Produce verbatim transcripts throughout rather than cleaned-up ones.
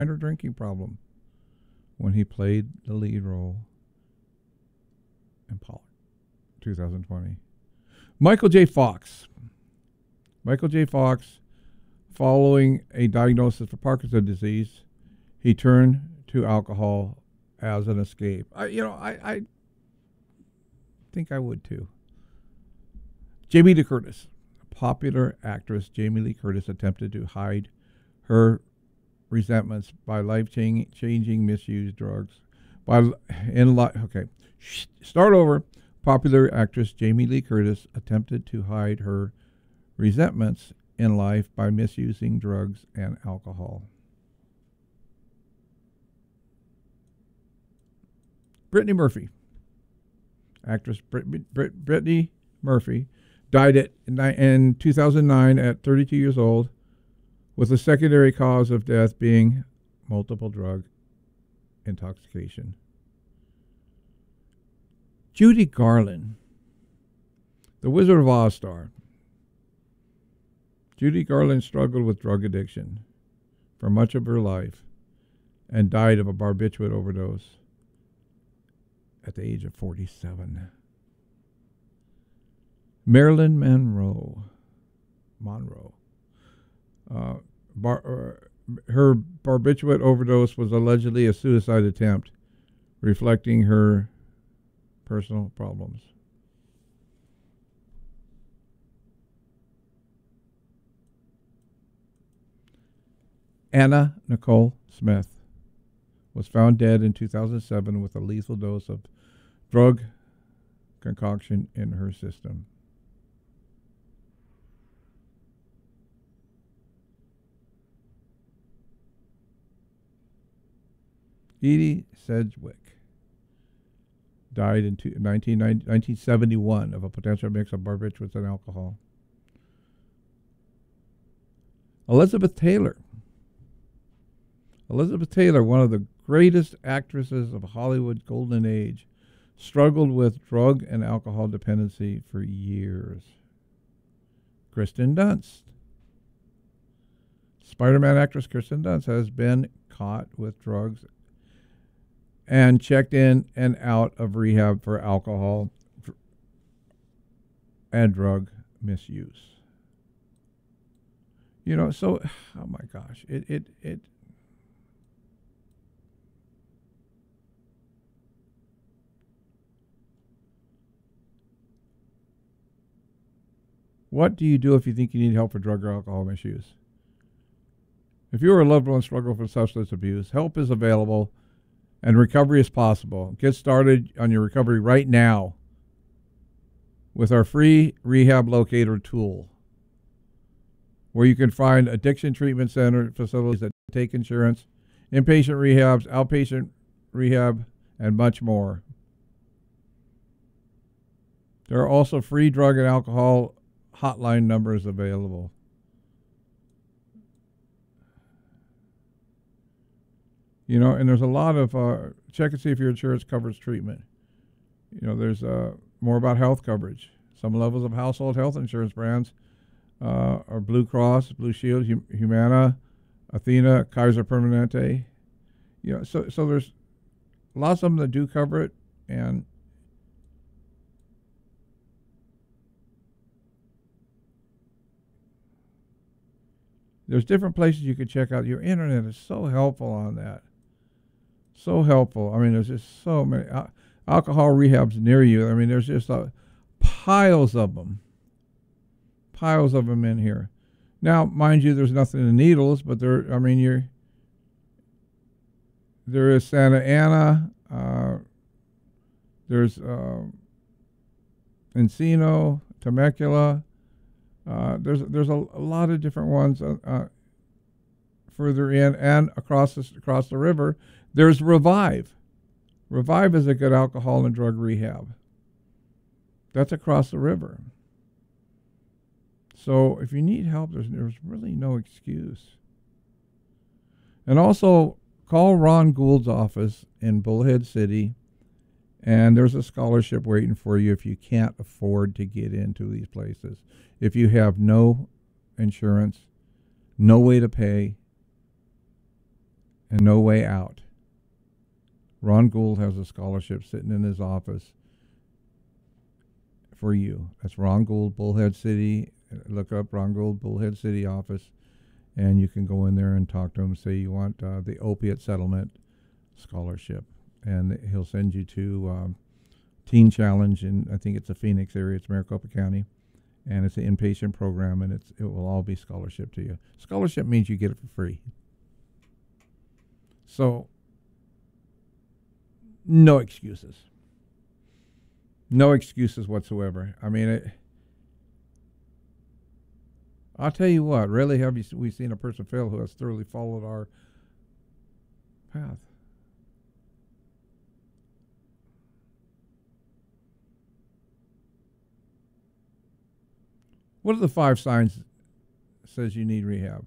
minor drinking problem when he played the lead role in Pollock, twenty twenty. Michael J. Fox. Michael J. Fox, following a diagnosis for Parkinson's disease, he turned to alcohol as an escape. I, you know, I, I think I would too. Jamie Lee Curtis. Popular actress Jamie Lee Curtis attempted to hide her resentments by life-changing misuse drugs. By in li- okay, start over. Popular actress Jamie Lee Curtis attempted to hide her resentments in life by misusing drugs and alcohol. Brittany Murphy. Actress Brit- Brit- Brittany Murphy died at, in two thousand nine at thirty-two years old, with the secondary cause of death being multiple drug intoxication. Judy Garland, the Wizard of Oz star. Judy Garland struggled with drug addiction for much of her life and died of a barbiturate overdose at the age of forty-seven. Marilyn Monroe. Monroe. Uh, bar, uh, her barbiturate overdose was allegedly a suicide attempt, reflecting her personal problems. Anna Nicole Smith was found dead in two thousand seven with a lethal dose of drug concoction in her system. Edie Sedgwick died in two, nineteen seventy-one of a potential mix of barbiturates and alcohol. Elizabeth Taylor. Elizabeth Taylor, one of the greatest actresses of Hollywood's golden age, struggled with drug and alcohol dependency for years. Kristen Dunst. Spider-Man actress Kristen Dunst has been caught with drugs and checked in and out of rehab for alcohol and drug misuse. You know, so, oh my gosh, it, it, it, what do you do if you think you need help for drug or alcohol misuse? If you or a loved one struggle from substance abuse, help is available and recovery is possible. Get started on your recovery right now with our free rehab locator tool, where you can find addiction treatment center facilities that take insurance, inpatient rehabs, outpatient rehab, and much more. There are also free drug and alcohol hotline numbers available. You know, and there's a lot of, uh, check and see if your insurance covers treatment. You know, there's uh, more about health coverage. Some levels of household health insurance brands uh, are Blue Cross, Blue Shield, hum- Humana, Athena, Kaiser Permanente. You know, so, so there's lots of them that do cover it, and there's different places you can check out. Your internet is so helpful on that. So helpful. I mean, there's just so many al- alcohol rehabs near you. I mean, there's just uh, piles of them. Piles of them in here. Now, mind you, there's nothing in needles, but there, I mean, you're, there is Santa Ana, uh, there's uh, Encino, Temecula. Uh, there's there's a, a lot of different ones uh, uh, further in and across the, across the river. There's Revive. Revive is a good alcohol and drug rehab. That's across the river. So if you need help, there's, there's really no excuse. And also, call Ron Gould's office in Bullhead City, and there's a scholarship waiting for you if you can't afford to get into these places. If you have no insurance, no way to pay, and No Way Out. Ron Gould has a scholarship sitting in his office for you. That's Ron Gould, Bullhead City. Look up Ron Gould, Bullhead City office, and you can go in there and talk to him. Say you want uh, the opiate settlement scholarship, and he'll send you to um, Teen Challenge, in I think it's the Phoenix area. It's Maricopa County, and it's an inpatient program, and it's it will all be scholarship to you. Scholarship means you get it for free. So, no excuses. No excuses whatsoever. I mean, it, I'll tell you what, rarely have you, we seen a person fail who has thoroughly followed our path. What are the five signs that says you need rehab?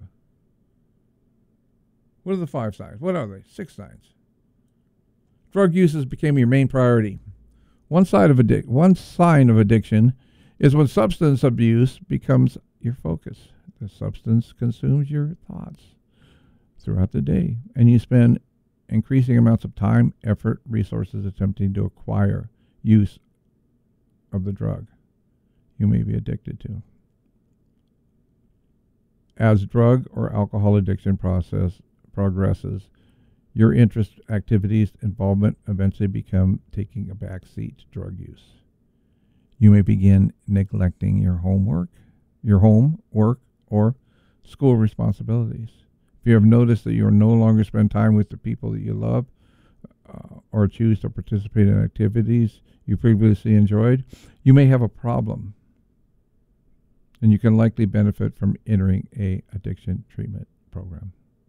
What are the five signs? What are they? Six signs. Drug uses became your main priority. One side of addic- one sign of addiction is when substance abuse becomes your focus. The substance consumes your thoughts throughout the day, and you spend increasing amounts of time, effort, resources attempting to acquire use of the drug you may be addicted to. As drug or alcohol addiction process progresses, your interest, activities, involvement eventually become taking a back seat to drug use. You may begin neglecting your homework, your home, work, or school responsibilities. If you have noticed that you no longer spend time with the people that you love uh, or choose to participate in activities you previously enjoyed, you may have a problem, and you can likely benefit from entering a addiction treatment program.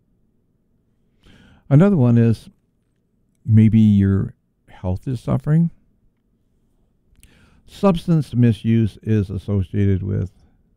Another one is maybe your health is suffering. Substance misuse is associated with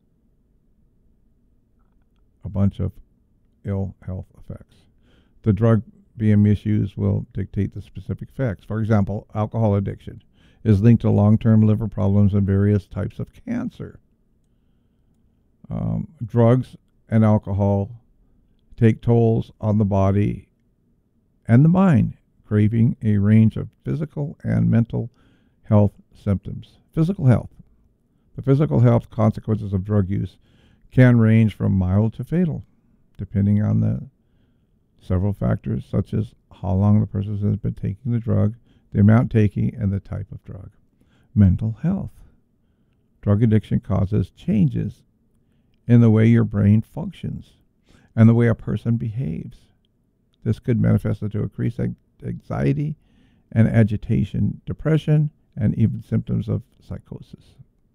a bunch of ill health effects. The drug being misused will dictate the specific effects. For example, alcohol addiction is linked to long-term liver problems and various types of cancer. Um, drugs and alcohol take tolls on the body and the mind, creating a range of physical and mental health symptoms. Physical health. The physical health consequences of drug use can range from mild to fatal, depending on the several factors such as how long the person has been taking the drug, the amount taken, and the type of drug. Mental health. Drug addiction causes changes in the way your brain functions and the way a person behaves. This could manifest into increased anxiety and agitation, depression, and even symptoms of psychosis.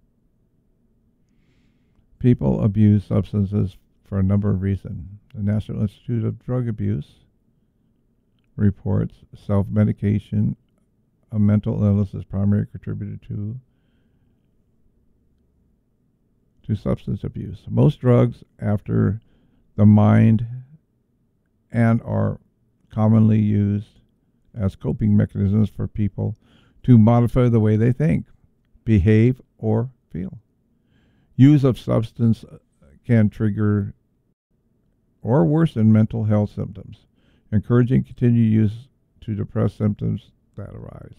People abuse substances for a number of reasons. The National Institute of Drug Abuse reports self-medication of mental illness is primary contributor to to substance abuse. Most drugs after the mind and are commonly used as coping mechanisms for people to modify the way they think, behave, or feel. Use of substance can trigger or worsen mental health symptoms, encouraging continued use to depress symptoms that arise.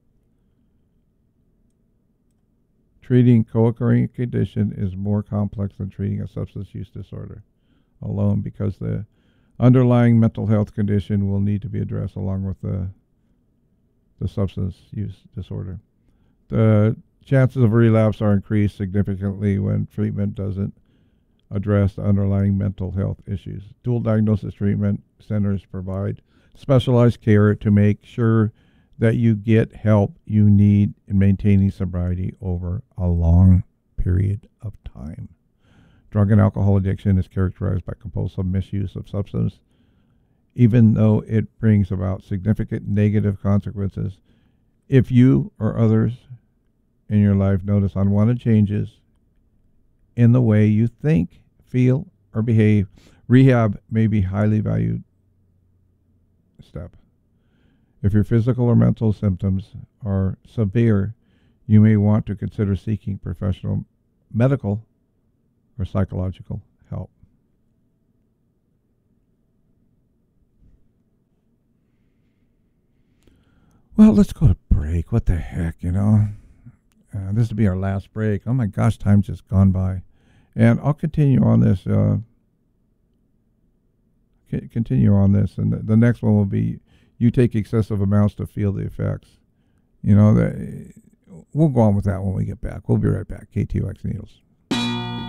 Treating co-occurring condition is more complex than treating a substance use disorder alone, because the underlying mental health condition will need to be addressed along with the the substance use disorder. The chances of relapse are increased significantly when treatment doesn't address the underlying mental health issues. Dual diagnosis treatment centers provide specialized care to make sure that you get help you need in maintaining sobriety over a long period of time. Drug and alcohol addiction is characterized by compulsive misuse of substance. Even though it brings about significant negative consequences, if you or others in your life notice unwanted changes in the way you think, feel, or behave, rehab may be a highly valued step. If your physical or mental symptoms are severe, you may want to consider seeking professional medical or psychological help. Well, let's go to break. What the heck, you know? Uh, this will be our last break. Oh my gosh, time's just gone by. And I'll continue on this. Uh, c- continue on this. And the, the next one will be you take excessive amounts to feel the effects. You know, that, we'll go on with that when we get back. We'll be right back. K T O X Needles.